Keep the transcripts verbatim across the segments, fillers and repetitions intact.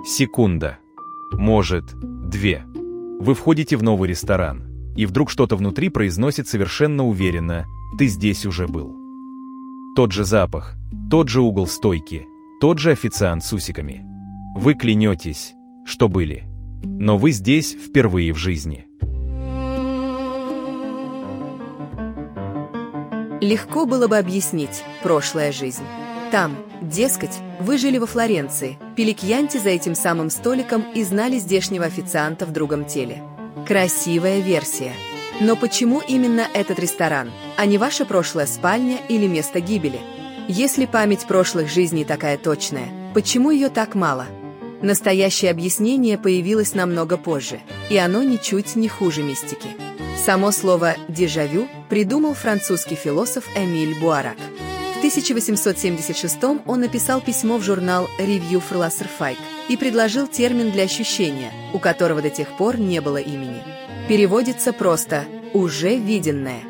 Секунда. Может, две. Вы входите в новый ресторан, и вдруг что-то внутри произносит совершенно уверенно: «Ты здесь уже был». Тот же запах, тот же угол стойки, тот же официант с усиками. Вы клянетесь, что были. Но вы здесь впервые в жизни. Легко было бы объяснить прошлая жизнь. Там, дескать, вы жили во Флоренции, пили кьянти за этим самым столиком и знали здешнего официанта в другом теле. Красивая версия. Но почему именно этот ресторан, а не ваша прошлая спальня или место гибели? Если память прошлых жизней такая точная, почему ее так мало? Настоящее объяснение появилось намного позже, и оно ничуть не хуже мистики. Само слово «дежавю» придумал французский философ Эмиль Буарак. В тысяча восемьсот семьдесят шестом он написал письмо в журнал Revue Philosophique и предложил термин для ощущения, у которого до тех пор не было имени. Переводится просто «уже виденное».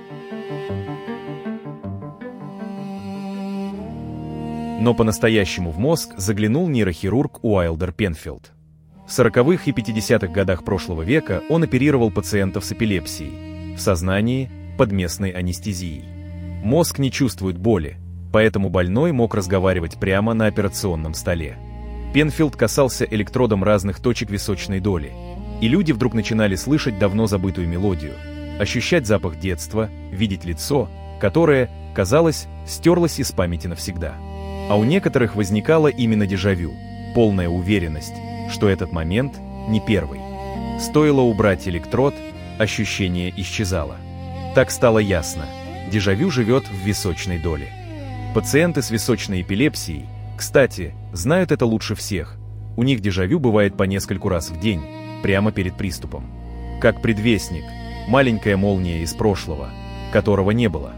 Но по-настоящему в мозг заглянул нейрохирург Уайлдер Пенфилд. В сороковых и пятидесятых годах прошлого века он оперировал пациентов с эпилепсией, в сознании, под местной анестезией. Мозг не чувствует боли, поэтому больной мог разговаривать прямо на операционном столе. Пенфилд касался электродом разных точек височной доли, и люди вдруг начинали слышать давно забытую мелодию, ощущать запах детства, видеть лицо, которое, казалось, стерлось из памяти навсегда. А у некоторых возникало именно дежавю, полная уверенность, что этот момент не первый. Стоило убрать электрод, ощущение исчезало. Так стало ясно, дежавю живет в височной доле. Пациенты с височной эпилепсией, кстати, знают это лучше всех. У них дежавю бывает по нескольку раз в день, прямо перед приступом. Как предвестник, маленькая молния из прошлого, которого не было.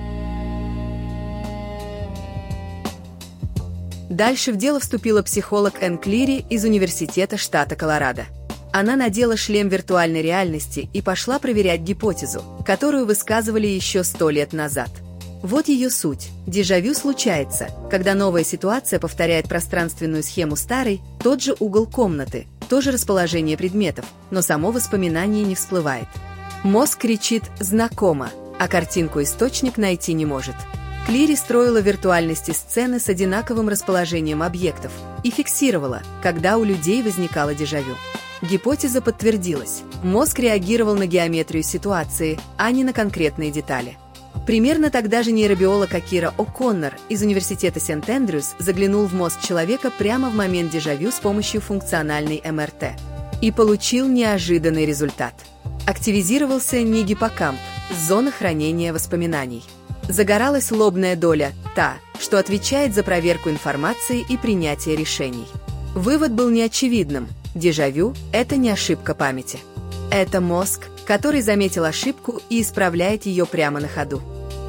Дальше в дело вступила психолог Энн Клири из Университета штата Колорадо. Она надела шлем виртуальной реальности и пошла проверять гипотезу, которую высказывали еще сто лет назад. Вот ее суть. Дежавю случается, когда новая ситуация повторяет пространственную схему старой, тот же угол комнаты, то же расположение предметов, но само воспоминание не всплывает. Мозг кричит «знакомо», а картинку-источник найти не может. Клири строила в виртуальности сцены с одинаковым расположением объектов и фиксировала, когда у людей возникало дежавю. Гипотеза подтвердилась. Мозг реагировал на геометрию ситуации, а не на конкретные детали. Примерно тогда же нейробиолог Акира О'Коннор из Университета Сент-Эндрюс заглянул в мозг человека прямо в момент дежавю с помощью функциональной эм эр тэ. И получил неожиданный результат. Активизировался не гиппокамп, зона хранения воспоминаний. Загоралась лобная доля, та, что отвечает за проверку информации и принятие решений. Вывод был неочевидным. Дежавю – это не ошибка памяти. Это мозг, который заметил ошибку и исправляет ее прямо на ходу.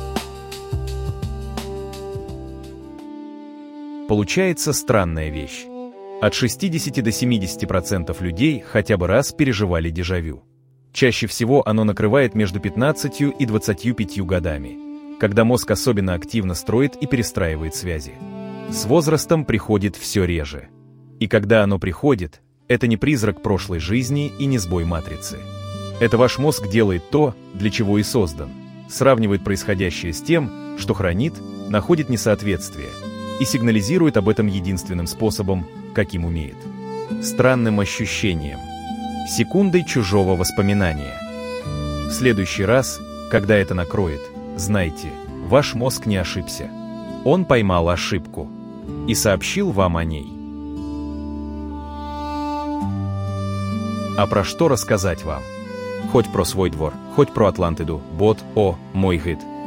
Получается странная вещь. От шестидесяти до семидесяти процентов людей хотя бы раз переживали дежавю. Чаще всего оно накрывает между пятнадцатью и двадцатью пятью годами, когда мозг особенно активно строит и перестраивает связи. С возрастом приходит все реже. И когда оно приходит, это не призрак прошлой жизни и не сбой матрицы. Это ваш мозг делает то, для чего и создан, сравнивает происходящее с тем, что хранит, находит несоответствие и сигнализирует об этом единственным способом, каким умеет. Странным ощущением. Секундой чужого воспоминания. В следующий раз, когда это накроет, знайте, ваш мозг не ошибся. Он поймал ошибку и сообщил вам о ней. А про что рассказать вам? Хоть про свой двор, хоть про Атлантиду, бот, о, мой гид.